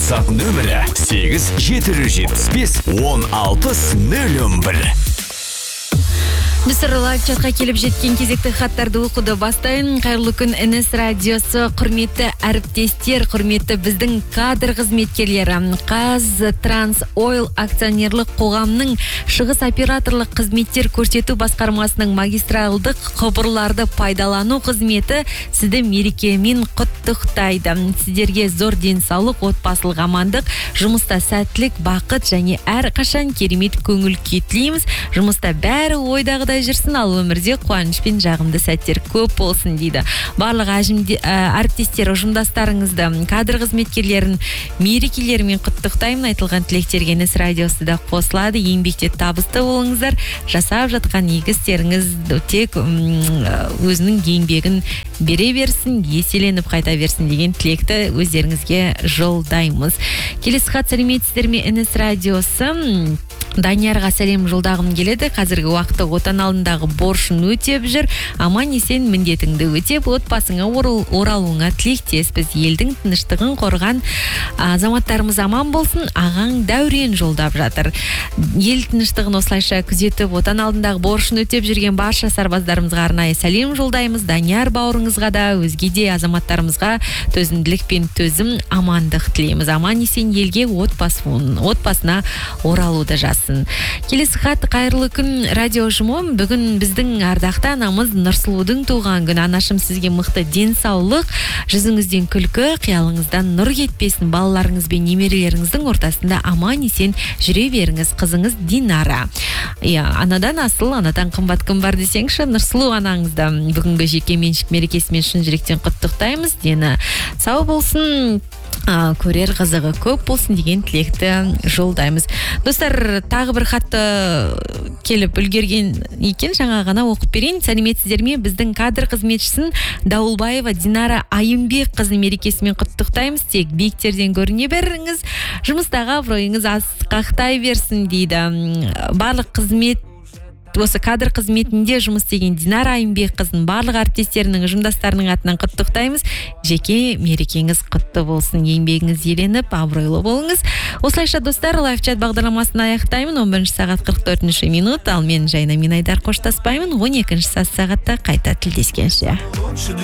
WhatsApp нөмірі 8-775-16-011. Достар, лайв чатқа келіп жеткен кезекті хаттарды оқуды бастайын. Қайырлы күн, НС радиосы, құрметті әріптестер, құрметті біздің кадр қызметкерлері. Қазтрансойл акционерлік қоғамның шығыс операторлық қызметтер көрсету басқармасының магистралдық құбырларды пайдалану қызметі сізді мерекемен құттықтайды. Сіздерге зор денсаулық, отбасылық амандық, жұмыста сәттілік, бақыт және әрқашан керемет көңіл күй тілейміз. Жұмыста бәрі ойдағыдай жүрсін, ал өмірде қуаныш пен жағымды сәттер көп болсын дейді. Барлық әріптестер, ұжымдастарыңызды, кадр қызметкерлерін мерекелерімен құттықтаймын. Айтылған тілектерге НС радиосы да қосылады. Еңбекте табысты болыңыздар. Жасап жатқан игі істеріңіз тек өзінің еңбегін бере берсін, еселеніп қайта берсін деген тілекті өздеріңізге жолдаймыз. Келесі хат, сәлеметсіздер ме, НС радиосы. Даниярға сәлем жолдағым келеді. Қазіргі уақытта отан алдындағы борышын өтеп жүр. Аман есен міндетіңді өтеп, отбасыңа оралуыңа тілектеспіз. Елдің тыныштығын қорған азаматтарымыз аман болсын. Ағаң Дәурен жолдап жатыр. Ел тыныштығын осылайша күзетіп, отан алдындағы борышын өтеп жүрген барша сарбаздарымызға арнайы сәлем жолдаймыз. Данияр бауырыңызға да, өзге де азаматтарымызға төзімділік пен төзім, амандық тілейміз. Аман есен елге отбасына оралуды жас. Келесі хат, қайырлы күн радио ұжымы. Бүгін біздің ардақты анамыз Нұрсұлудың туған күні. Анашым, сізге мықты денсаулық, жүзіңізден күлкі, қиялыңыздан нұр кетпесін. Балаларыңыз бен немерелеріңіздің ортасында аман есен жүре беріңіз. Қызыңыз Динара. Анадан асыл, анадан қымбат кім бар десеңші. Нұрсұлу анаңызды бүгінгі жеке меншік мерекесімен шын жүректен құттықтаймыз. Дені сау болсын, көрер қызығы көп болсын деген тілекті жолдаймыз. Достар, тағы бір хатты келіп үлгерген екен, жаңа ғана оқып берейін. Сәлеметсіздер ме, біздің кадр қызметшісін Дауылбаева Динара Айымбек қызын мерекесімен құттықтаймыз. Тек биіктерден көріне беріңіз, жұмыстағы абыройыңыз асқақтай берсін дейді. Барлық қызмет, осы кадр қызметінде жұмыс істеген Динара Айымбек қызын барлық әріптестерінің, ұжымдастарының атынан құттықтаймыз. Жеке мерекеңіз құтты болсын, еңбегіңіз еленіп, абыройлы болыңыз. Осылайша достар, лайв чат бағдарламасын аяқтаймын. 11 сағат 44 минут, ал мен Жайна Минайдар қоштаспаймын. 12 сағатта қайта тілдескенше.